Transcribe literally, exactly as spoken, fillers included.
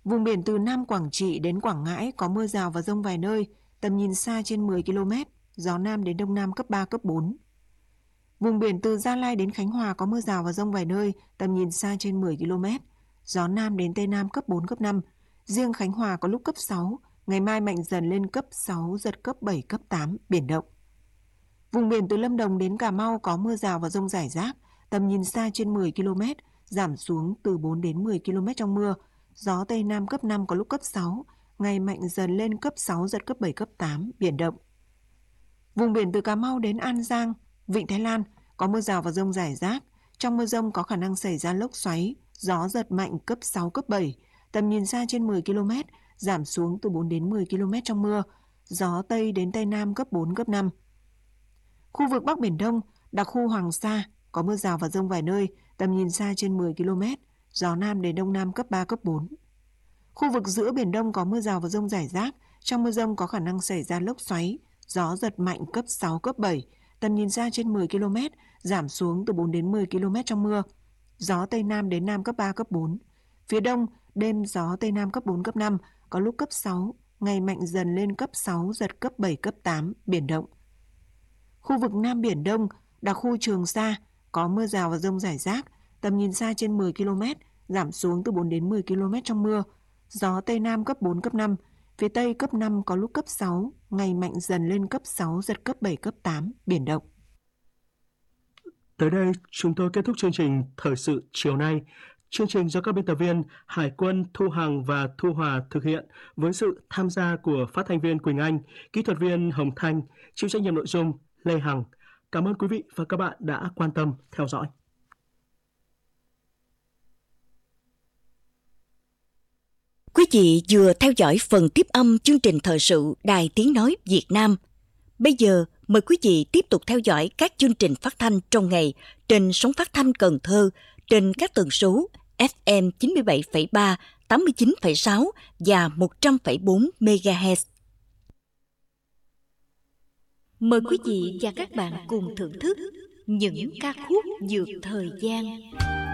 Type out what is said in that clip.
Vùng biển từ Nam Quảng Trị đến Quảng Ngãi có mưa rào và dông vài nơi, tầm nhìn xa trên mười ki lô mét, gió Nam đến Đông Nam cấp ba, cấp bốn. Vùng biển từ Gia Lai đến Khánh Hòa có mưa rào và dông vài nơi, tầm nhìn xa trên mười ki lô mét, gió Nam đến Tây Nam cấp bốn, cấp năm. Riêng Khánh Hòa có lúc cấp sáu, ngày mai mạnh dần lên cấp sáu, giật cấp bảy, cấp tám, biển động. Vùng biển từ Lâm Đồng đến Cà Mau có mưa rào và dông rải rác, tầm nhìn xa trên mười ki lô mét, giảm xuống từ bốn đến mười ki lô mét trong mưa. Gió Tây Nam cấp năm có lúc cấp sáu, ngày mạnh dần lên cấp sáu, giật cấp bảy, cấp tám, biển động. Vùng biển từ Cà Mau đến An Giang, Vịnh Thái Lan có mưa rào và dông rải rác. Trong mưa dông có khả năng xảy ra lốc xoáy, gió giật mạnh cấp sáu, cấp bảy, tầm nhìn xa trên mười ki lô mét, giảm xuống từ bốn đến mười ki lô mét trong mưa. Gió Tây đến Tây Nam cấp bốn, cấp năm. Khu vực Bắc Biển Đông, đặc khu Hoàng Sa có mưa rào và dông vài nơi, tầm nhìn xa trên mười ki lô mét, gió Nam đến Đông Nam cấp ba, cấp bốn. Khu vực giữa Biển Đông có mưa rào và dông rải rác, trong mưa dông có khả năng xảy ra lốc xoáy, gió giật mạnh cấp sáu, cấp bảy, tầm nhìn xa trên mười ki lô mét, giảm xuống từ bốn đến mười ki lô mét trong mưa. Gió Tây Nam đến Nam cấp ba, cấp bốn. Phía Đông, đêm gió Tây Nam cấp bốn, cấp năm, có lúc cấp sáu, ngày mạnh dần lên cấp sáu, giật cấp bảy, cấp tám, biển động. Khu vực Nam Biển Đông, đặc khu Trường Sa có mưa rào và dông rải rác, tầm nhìn xa trên mười ki lô mét, giảm xuống từ bốn đến mười ki lô mét trong mưa. Gió Tây Nam cấp bốn, cấp năm, phía Tây cấp năm có lúc cấp sáu, ngày mạnh dần lên cấp sáu, giật cấp bảy, cấp tám, biển động. Tới đây, chúng tôi kết thúc chương trình Thời sự chiều nay. Chương trình do các biên tập viên Hải Quân, Thu Hằng và Thu Hòa thực hiện với sự tham gia của phát thanh viên Quỳnh Anh, kỹ thuật viên Hồng Thanh, chịu trách nhiệm nội dung Lê Hằng. Cảm ơn quý vị và các bạn đã quan tâm theo dõi. Quý vị vừa theo dõi phần tiếp âm chương trình thời sự Đài Tiếng Nói Việt Nam. Bây giờ, mời quý vị tiếp tục theo dõi các chương trình phát thanh trong ngày trên sóng phát thanh Cần Thơ trên các tần số ép em chín mươi bảy phẩy ba, tám mươi chín phẩy sáu và một trăm phẩy bốn mê ga héc. Mời quý vị và các bạn cùng thưởng thức những ca khúc vượt thời gian.